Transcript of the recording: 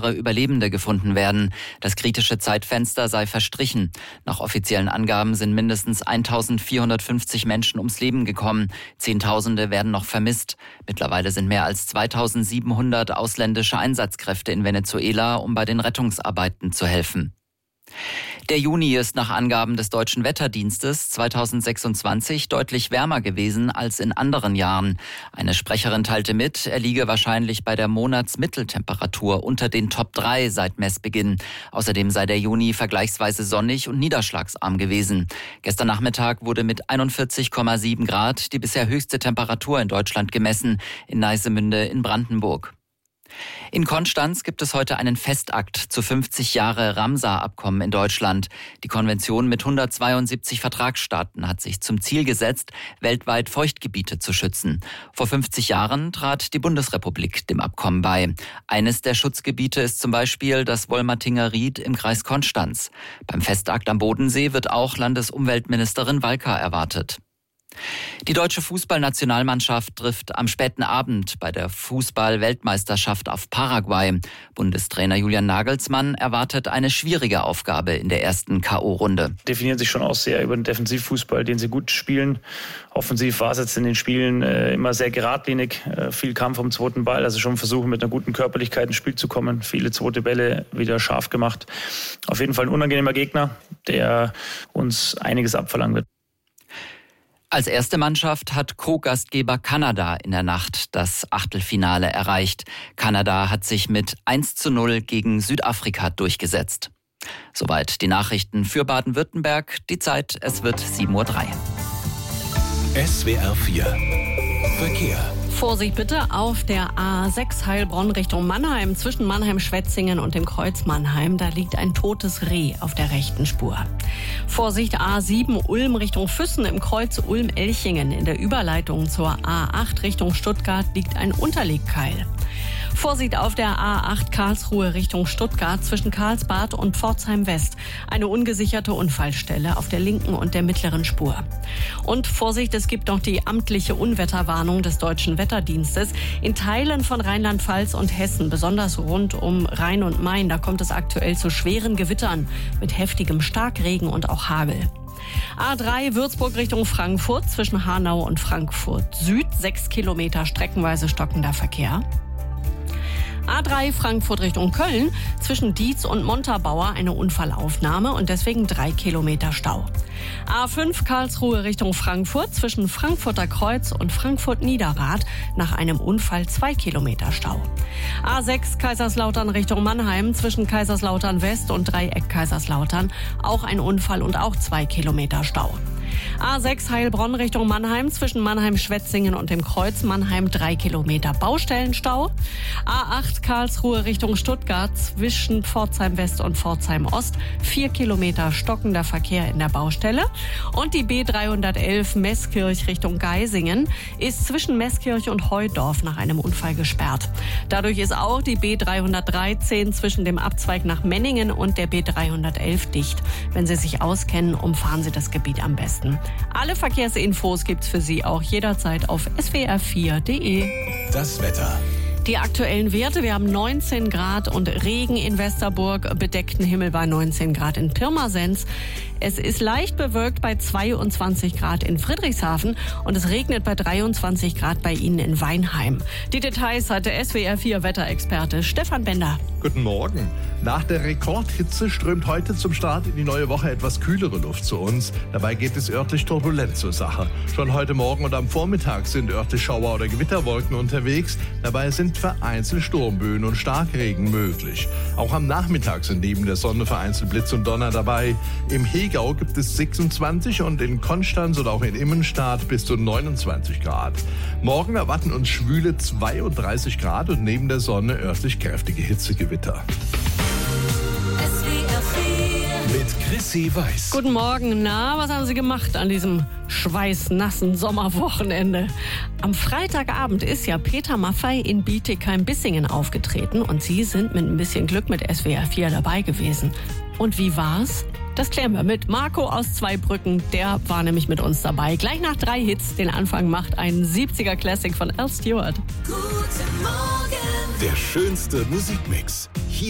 weitere Überlebende gefunden werden. Das kritische Zeitfenster sei verstrichen. Nach offiziellen Angaben sind mindestens 1450 Menschen ums Leben gekommen. Zehntausende werden noch vermisst. Mittlerweile sind mehr als 2700 ausländische Einsatzkräfte in Venezuela, um bei den Rettungsarbeiten zu helfen. Der Juni ist nach Angaben des Deutschen Wetterdienstes 2026 deutlich wärmer gewesen als in anderen Jahren. Eine Sprecherin teilte mit, er liege wahrscheinlich bei der Monatsmitteltemperatur unter den Top 3 seit Messbeginn. Außerdem sei der Juni vergleichsweise sonnig und niederschlagsarm gewesen. Gestern Nachmittag wurde mit 41,7 Grad die bisher höchste Temperatur in Deutschland gemessen, in Neissemünde in Brandenburg. In Konstanz gibt es heute einen Festakt zu 50 Jahre Ramsar-Abkommen in Deutschland. Die Konvention mit 172 Vertragsstaaten hat sich zum Ziel gesetzt, weltweit Feuchtgebiete zu schützen. Vor 50 Jahren trat die Bundesrepublik dem Abkommen bei. Eines der Schutzgebiete ist zum Beispiel das Wolmertinger Ried im Kreis Konstanz. Beim Festakt am Bodensee wird auch Landesumweltministerin Walker erwartet. Die deutsche Fußballnationalmannschaft trifft am späten Abend bei der Fußball-Weltmeisterschaft auf Paraguay. Bundestrainer Julian Nagelsmann erwartet eine schwierige Aufgabe in der ersten K.O.-Runde. Definieren sich schon auch sehr über den Defensivfußball, den sie gut spielen. Offensiv war es jetzt in den Spielen immer sehr geradlinig, viel Kampf um den zweiten Ball, also schon versuchen mit einer guten Körperlichkeit ins Spiel zu kommen. Viele zweite Bälle wieder scharf gemacht. Auf jeden Fall ein unangenehmer Gegner, der uns einiges abverlangen wird. Als erste Mannschaft hat Co-Gastgeber Kanada in der Nacht das Achtelfinale erreicht. Kanada hat sich mit 1:0 gegen Südafrika durchgesetzt. Soweit die Nachrichten für Baden-Württemberg. Die Zeit, es wird 7:03 Uhr. SWR 4 Verkehr. Vorsicht bitte auf der A6 Heilbronn Richtung Mannheim. Zwischen Mannheim-Schwetzingen und dem Kreuz Mannheim, da liegt ein totes Reh auf der rechten Spur. Vorsicht A7 Ulm Richtung Füssen im Kreuz Ulm-Elchingen. In der Überleitung zur A8 Richtung Stuttgart liegt ein Unterlegkeil. Vorsicht auf der A8 Karlsruhe Richtung Stuttgart zwischen Karlsbad und Pforzheim West. Eine ungesicherte Unfallstelle auf der linken und der mittleren Spur. Und Vorsicht, es gibt noch die amtliche Unwetterwarnung des Deutschen Wetterdienstes. In Teilen von Rheinland-Pfalz und Hessen, besonders rund um Rhein und Main, da kommt es aktuell zu schweren Gewittern mit heftigem Starkregen und auch Hagel. A3 Würzburg Richtung Frankfurt zwischen Hanau und Frankfurt Süd. 6 Kilometer streckenweise stockender Verkehr. A3 Frankfurt Richtung Köln, zwischen Dietz und Montabaur eine Unfallaufnahme und deswegen 3 Kilometer Stau. A5 Karlsruhe Richtung Frankfurt, zwischen Frankfurter Kreuz und Frankfurt-Niederrad nach einem Unfall 2 Kilometer Stau. A6 Kaiserslautern Richtung Mannheim, zwischen Kaiserslautern West und Dreieck Kaiserslautern auch ein Unfall und auch 2 Kilometer Stau. A6 Heilbronn Richtung Mannheim, zwischen Mannheim-Schwetzingen und dem Kreuz Mannheim 3 Kilometer Baustellenstau. A8 Karlsruhe Richtung Stuttgart, zwischen Pforzheim West und Pforzheim Ost 4 Kilometer stockender Verkehr in der Baustelle. Und die B311 Meßkirch Richtung Geisingen ist zwischen Meßkirch und Heudorf nach einem Unfall gesperrt. Dadurch ist auch die B313 zwischen dem Abzweig nach Menningen und der B311 dicht. Wenn Sie sich auskennen, umfahren Sie das Gebiet am besten. Alle Verkehrsinfos gibt's für Sie auch jederzeit auf swr4.de. Das Wetter. Die aktuellen Werte, wir haben 19 Grad und Regen in Westerburg, bedeckten Himmel bei 19 Grad in Pirmasens. Es ist leicht bewölkt bei 22 Grad in Friedrichshafen und es regnet bei 23 Grad bei Ihnen in Weinheim. Die Details hatte SWR4 Wetterexperte Stefan Bender. Guten Morgen. Nach der Rekordhitze strömt heute zum Start in die neue Woche etwas kühlere Luft zu uns. Dabei geht es örtlich turbulent zur Sache. Schon heute Morgen und am Vormittag sind örtlich Schauer- oder Gewitterwolken unterwegs. Dabei sind vereinzelt Sturmböen und Starkregen möglich. Auch am Nachmittag sind neben der Sonne vereinzelt Blitz und Donner dabei. Im Hegau gibt es 26 und in Konstanz oder auch in Immenstadt bis zu 29 Grad. Morgen erwarten uns schwüle 32 Grad und neben der Sonne örtlich kräftige Hitzegewitter. Mit Chrissy Weiß. Guten Morgen. Na, was haben Sie gemacht an diesem schweißnassen Sommerwochenende? Am Freitagabend ist ja Peter Maffay in Bietigheim-Bissingen aufgetreten und Sie sind mit ein bisschen Glück mit SWR 4 dabei gewesen. Und wie war's? Das klären wir mit Marco aus Zweibrücken. Der war nämlich mit uns dabei. Gleich nach 3 Hits. Den Anfang macht ein 70er Classic von Al Stewart. Guten Morgen. Der schönste Musikmix. Hier